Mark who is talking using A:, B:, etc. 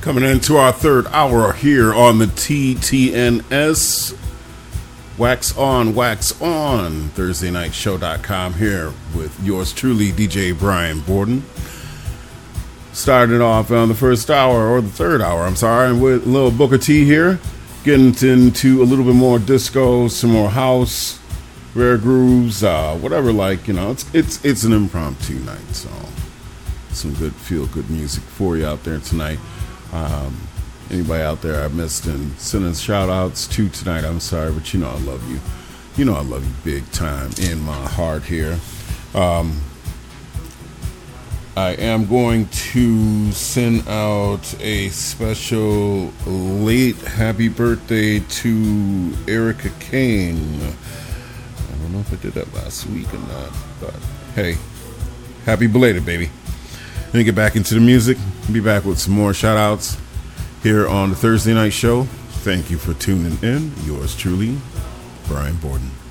A: Coming into our third hour here on the TTNS. Wax on, ThursdayNightShow.com here with yours truly, DJ Brian Borden. Started off on the first hour, or the third hour, I'm sorry, with a little Booker T here. Getting into a little bit more disco, some more house, rare grooves, whatever, it's an impromptu night, so some good feel-good music for you out there tonight. Anybody out there I missed and sending shout outs to tonight, I'm sorry, but I love you. I love you big time in my heart here. I am going to send out a special late happy birthday to Erica Kane. I don't know if I did that last week or not, but hey, happy belated, baby. Let me get back into the music. Be back with some more shout outs here on the Thursday Night Show. Thank you for tuning in. Yours truly, Brian Borden.